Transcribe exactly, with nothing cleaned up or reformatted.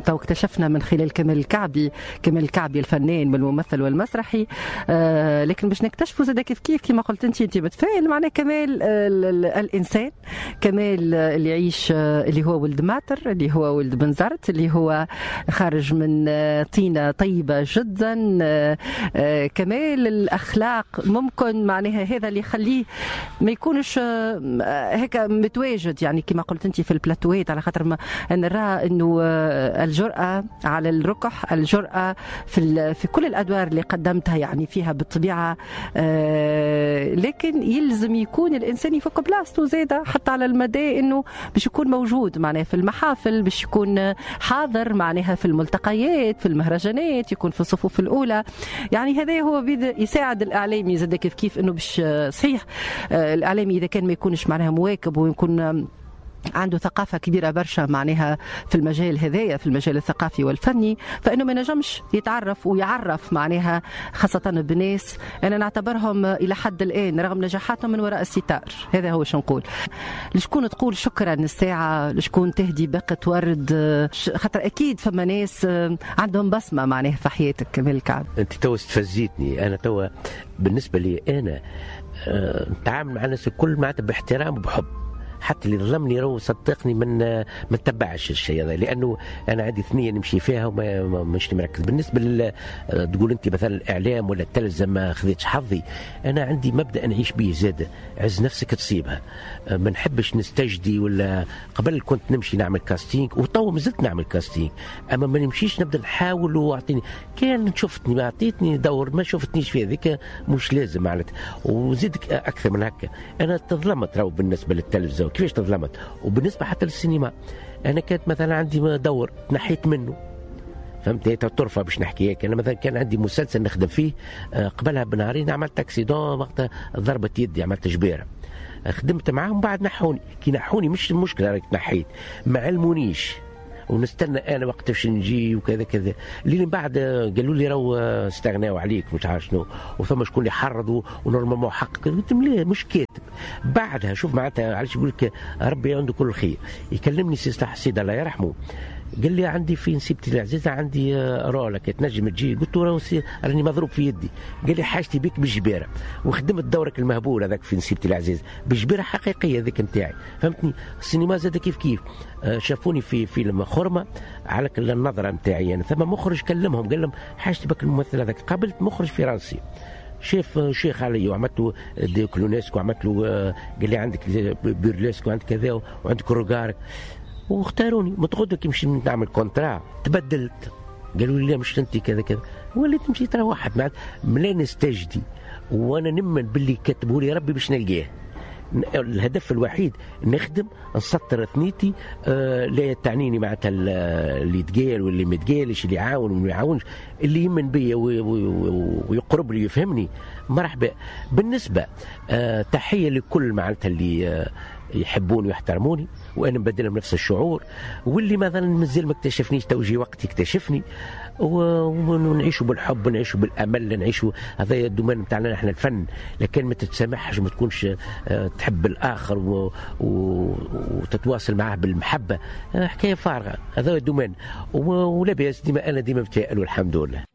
تو اكتشفنا من خلال كمال الكعبي، كمال الكعبي الفنان والممثل والمسرحي، آه لكن باش نكتشفوا زاد كيف كيف كما قلت انت انت متفائل معناه كمال الانسان، كمال اللي يعيش اللي هو ولد ماتر، اللي هو ولد بنزرت، اللي هو خارج من طينه طيبه جدا، كمال الاخلاق ممكن معناها هذا اللي يخليه ما يكونش هيك متواجد، يعني كما قلت انت في البلاتوات، على خاطر ما نرى انه الجرأة على الركح، الجرأة في في كل الادوار اللي قدمتها يعني فيها بالطبيعه، لكن يلزم يكون الانسان يفك بلاصته زاده حتى على المدى، انه باش يكون موجود معناها في المحافل، باش يكون حاضر معناها في الملتقيات، في المهرجانات، يكون في الصفوف الاولى. يعني هذا هو يساعد الاعلامي زاد كيف كيف انه باش صحيح الاعلامي اذا كان ما يكونش معناها مواكب ويكون عنده ثقافة كبيرة برشا معناها في المجال هذايا، في المجال الثقافي والفني، فإنه ما نجمش يتعرف ويعرف معناها خاصة بناس أنا نعتبرهم إلى حد الآن رغم نجاحاتهم من وراء الستار. هذا هو شو نقول. لشكون تقول شكرا الساعة، لشكون تهدي باقة ورد، خاطر أكيد فما ناس عندهم بصمة معناها في حياتك كمال الكعب. أنت تو استفزيتني. أنا تو بالنسبة لي أنا أه نتعامل مع الناس الكل معناتها باحترام وبحب، حتى اللي ظلمني رو صدقني من ما تتبعش الشيء هذا، لانه انا عندي ثنيه نمشي فيها وما مش مركز. بالنسبه لل تقول انت مثلا الاعلام ولا التلفزه ما خذيتش حظي، انا عندي مبدا نعيش به زاده، عز نفسك تصيبها، ما نحبش نستجدي. ولا قبل كنت نمشي نعمل كاستينج وتو مازلت نعمل كاستينج، اما ما نمشيش نبدا نحاول واعطيني كان شفتني ما اعطيتني دور ما شفتنيش في هذيك مش لازم معناتها. وزيدك اكثر من هكا انا تظلمت راهو بالنسبه للتلفزه كيفاش تظلمت، وبالنسبه حتى للسينما انا كانت مثلا عندي دور تنحيت منه، فهمت ترفع باش نحكي هيك. انا مثلا كان عندي مسلسل نخدم فيه قبلها بنهارين عملت اكسيدون وقتها ضربت يدي عملت جبيره، خدمت معاهم بعد نحوني. كي نحوني مش المشكله راك تنحيت، ما علمونيش ونستنى انا وقت باش نجي وكذا كذا. اللي من بعد قالوا لي راهو استغناوا عليك مش عارف شنو، وثم شكون اللي حرضوا ونورمالمون حقك. قلت لهم لا مش كاتب. بعدها شوف معناتها علاش يقول لك ربي عنده كل الخير، يكلمني سي صلاح السيد الله يرحمه، قال لي عندي في نسيبتي العزيزه عندي رولا كي تنجم تجي. قلت له راني مضروب في يدي. قال لي حاجتي بك بالجبيره، وخدمت دورك المهبول هذاك في نسيبتي العزيزه بالجبيره حقيقيه هذيك نتاعي، فهمتني. السينما زاد كيف كيف شافوني في فيلم خرمه على النظره نتاعي يعني، ثم مخرج كلمهم قال لهم حاجتي بك الممثل هذاك. قابلت مخرج فرنسي شيف شيخ علي وعملت له دي كلونيسكو، عملت له قال لي عندك بيرليسكو عندك كذا وعندك روغار، واختاروني. متغدوا كي مشي نعمل كونترا تبدلت، قالوا لي لا مش انت كذا كذا، وليت مشي ترى واحد مع ملي نستجدي وانا نمن باللي كتبوا لي ربي باش نلقاه. الهدف الوحيد نخدم نسطر ثنيتي، آه لا تعنيني معناتها اللي يتقال واللي ما يتقالش، اللي يعاون واللي ما يعاونش، اللي يمن بيا ويقرب لي ويفهمني مرحبا. بالنسبه آه تحيه لكل معناتها اللي آه يحبوني ويحترموني وانا نبدلهم نفس الشعور، واللي مثلا مازال ما اكتشفنيش توجي وقت يكتشفني، ونعيشوا بالحب ونعيشوا بالامل نعيشوا. هذا الدومين نتاعنا احنا الفن، لكن ما تتسامحش وما تكونش تحب الاخر و... و... وتتواصل معه بالمحبه، حكايه فارغه. هذا الدومين ولا باس، ديما انا ديما متفائل والحمد لله.